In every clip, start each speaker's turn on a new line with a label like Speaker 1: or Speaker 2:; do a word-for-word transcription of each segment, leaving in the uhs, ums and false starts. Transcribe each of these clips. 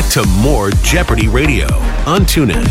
Speaker 1: to more Jeopardy Radio on TuneIn.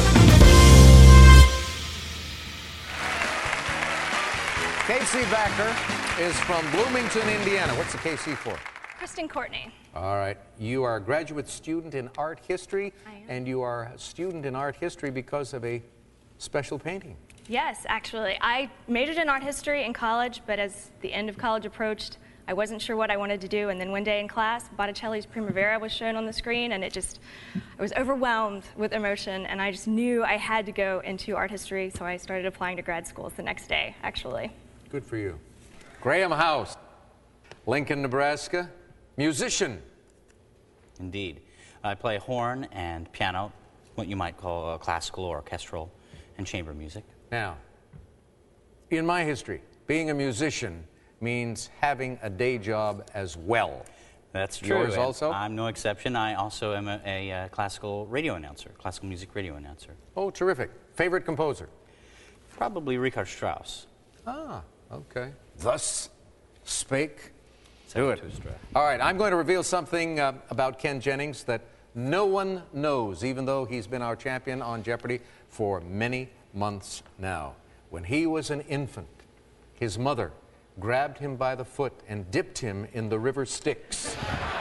Speaker 2: K C Backer is from Bloomington, Indiana. What's the K C for?
Speaker 3: Kristen Courtney.
Speaker 2: All right. You are a graduate student in art history.
Speaker 3: I am.
Speaker 2: And you are a student in art history because of a special painting.
Speaker 3: Yes, actually. I majored in art history in college, but as the end of college approached, I wasn't sure what I wanted to do. And then one day in class, Botticelli's Primavera was shown on the screen, and it just, I was overwhelmed with emotion, and I just knew I had to go into art history, so I started applying to grad schools the next day, actually.
Speaker 2: Good for you. Graham House, Lincoln, Nebraska, musician.
Speaker 4: Indeed. I play horn and piano, what you might call uh, classical or orchestral and chamber music.
Speaker 2: Now, in my history, being a musician means having a day job as well.
Speaker 4: That's true.
Speaker 2: Yours
Speaker 4: and
Speaker 2: also?
Speaker 4: I'm no exception. I also am a, a, uh classical radio announcer, classical music radio announcer.
Speaker 2: Oh, terrific. Favorite composer?
Speaker 4: Probably Richard Strauss.
Speaker 2: Ah, okay. Thus spake
Speaker 4: Do it.
Speaker 2: All right, I'm going to reveal something uh, about Ken Jennings that no one knows, even though he's been our champion on Jeopardy for many months now. When he was an infant, his mother grabbed him by the foot and dipped him in the river Styx.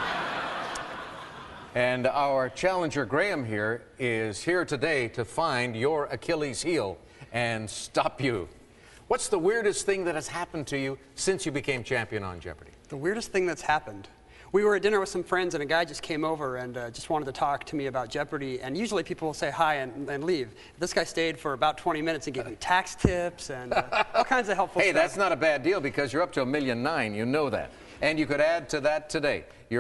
Speaker 2: And our challenger, Graham, here, is here today to find your Achilles heel and stop you. What's the weirdest thing that has happened to you since you became champion on Jeopardy?
Speaker 5: The weirdest thing that's happened. We were at dinner with some friends, and a guy just came over and uh, just wanted to talk to me about Jeopardy. And usually people will say hi and, and leave. This guy stayed for about twenty minutes and gave me tax tips and uh, all kinds of helpful
Speaker 2: Hey,
Speaker 5: stuff.
Speaker 2: that's not a bad deal because you're up to a million nine. You know that. And you could add to that today. You're